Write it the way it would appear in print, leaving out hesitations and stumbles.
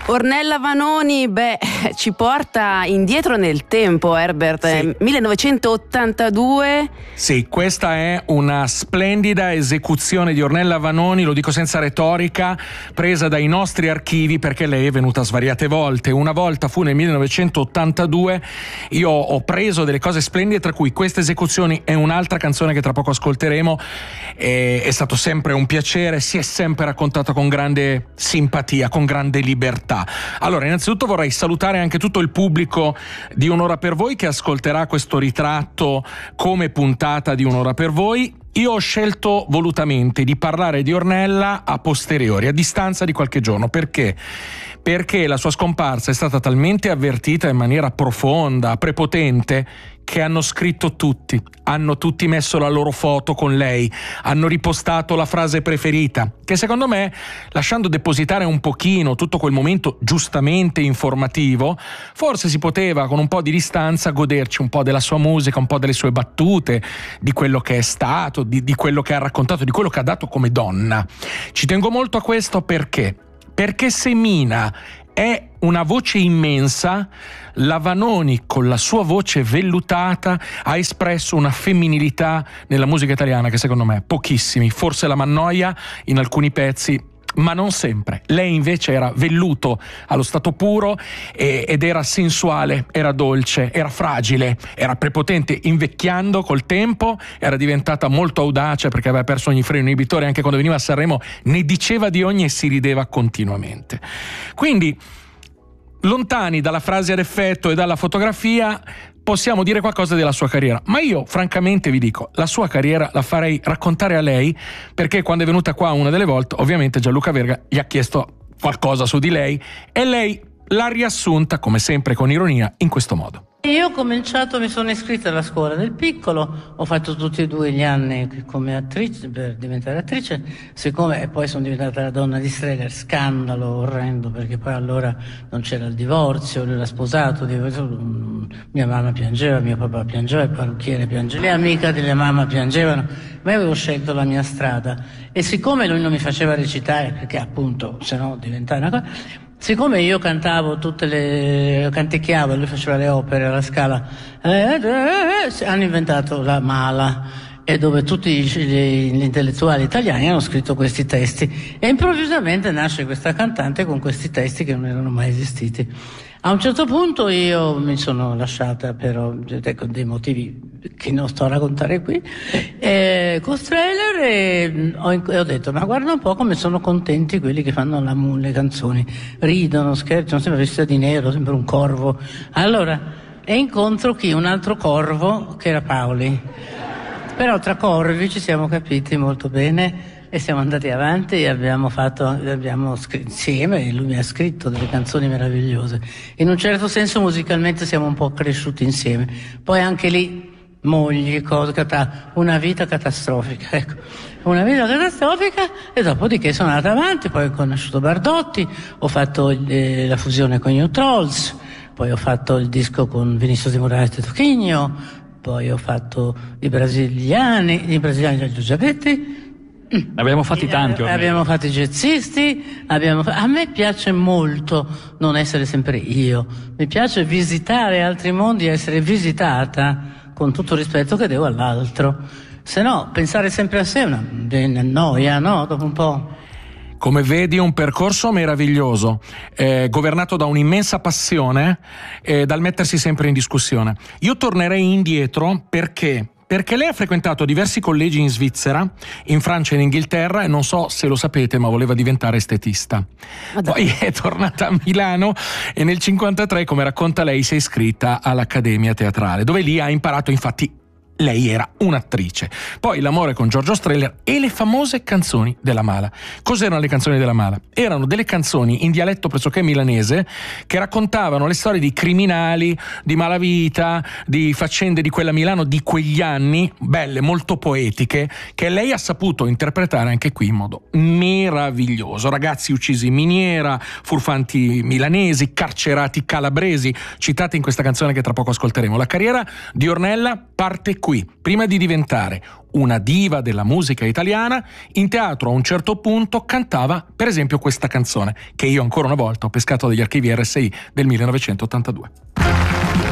Ornella Vanoni, ci porta indietro nel tempo, Herbert. Sì. 1982. Sì, questa è una splendida esecuzione di Ornella Vanoni, lo dico senza retorica, presa dai nostri archivi, perché lei è venuta svariate volte. Una volta fu nel 1982, io ho preso delle cose splendide, tra cui questa esecuzione e un'altra canzone che tra poco ascolteremo. È stato sempre un piacere, si è sempre raccontata con grande simpatia, con grande libertà. Allora, innanzitutto vorrei salutare anche tutto il pubblico di Un'ora per voi che ascolterà questo ritratto come puntata di Un'ora per voi. Io ho scelto volutamente di parlare di Ornella a posteriori, a distanza di qualche giorno. Perché? Perché la sua scomparsa è stata talmente avvertita in maniera profonda, prepotente, che hanno scritto tutti, hanno tutti messo la loro foto con lei, hanno ripostato la frase preferita, che secondo me, lasciando depositare un pochino tutto quel momento giustamente informativo, forse si poteva con un po' di distanza goderci un po' della sua musica, un po' delle sue battute, di quello che è stato, di quello che ha raccontato, di quello che ha dato come donna. Ci tengo molto a questo perché se Mina è una voce immensa, la Vanoni con la sua voce vellutata ha espresso una femminilità nella musica italiana che secondo me pochissimi, forse la Mannoia in alcuni pezzi, ma non sempre. Lei invece era velluto allo stato puro ed era sensuale, era dolce, era fragile, era prepotente. Invecchiando col tempo era diventata molto audace perché aveva perso ogni freno inibitore, anche quando veniva a Sanremo ne diceva di ogni e si rideva continuamente. Quindi, lontani dalla frase ad effetto e dalla fotografia, possiamo dire qualcosa della sua carriera, ma io francamente vi dico, la sua carriera la farei raccontare a lei, perché quando è venuta qua una delle volte, ovviamente Gianluca Verga gli ha chiesto qualcosa su di lei e lei l'ha riassunta, come sempre con ironia, in questo modo. Io ho cominciato, mi sono iscritta alla scuola del piccolo, ho fatto tutti e 2 gli anni come attrice per diventare attrice, e poi sono diventata la donna di Streller, scandalo orrendo, perché poi allora non c'era il divorzio, lui era sposato, mia mamma piangeva, mio papà piangeva, il parrucchiere piangeva, le amiche della mamma piangevano, ma io avevo scelto la mia strada e siccome lui non mi faceva recitare, perché appunto se no diventava una cosa. Siccome io cantavo canticchiavo e lui faceva le opere alla Scala, hanno inventato la Mala, e dove tutti gli intellettuali italiani hanno scritto questi testi e improvvisamente nasce questa cantante con questi testi che non erano mai esistiti. A un certo punto io mi sono lasciata, però con dei motivi che non sto a raccontare qui, con Streller e ho detto, ma guarda un po' come sono contenti quelli che fanno le canzoni, ridono, scherzano, sempre vestita di nero, sempre un corvo. Allora, e incontro un altro corvo che era Paoli. Però tra corvi ci siamo capiti molto bene e siamo andati avanti e abbiamo scritto insieme, e lui mi ha scritto delle canzoni meravigliose. In un certo senso musicalmente siamo un po' cresciuti insieme. Poi anche lì mogli, una vita catastrofica, ecco. Una vita catastrofica e dopodiché sono andata avanti, poi ho conosciuto Bardotti, ho fatto la fusione con New Trolls, poi ho fatto il disco con Vinicius de Moraes e Tocchigno, poi ho fatto i brasiliani di Giugiavetti. Abbiamo fatti tanti ormai. Abbiamo fatto i jazzisti, a me piace molto non essere sempre io, mi piace visitare altri mondi, essere visitata con tutto il rispetto che devo all'altro, se no pensare sempre a sé è una noia, no? Dopo un po'. Come vedi, un percorso meraviglioso, governato da un'immensa passione e dal mettersi sempre in discussione. Io tornerei indietro perché lei ha frequentato diversi collegi in Svizzera, in Francia e in Inghilterra, e non so se lo sapete, ma voleva diventare estetista. Poi è tornata a Milano e nel 1953, come racconta lei, si è iscritta all'Accademia Teatrale, dove lì ha imparato, infatti, lei era un'attrice. Poi l'amore con Giorgio Strehler e le famose canzoni della Mala. Cos'erano le canzoni della Mala? Erano delle canzoni in dialetto pressoché milanese che raccontavano le storie di criminali, di malavita, di faccende di quella Milano di quegli anni, belle, molto poetiche, che lei ha saputo interpretare anche qui in modo meraviglioso. Ragazzi uccisi in miniera, furfanti milanesi, carcerati calabresi, citati in questa canzone che tra poco ascolteremo. La carriera di Ornella parte qui. Prima di diventare una diva della musica italiana, in teatro a un certo punto cantava per esempio questa canzone, che io ancora una volta ho pescato dagli archivi RSI del 1982.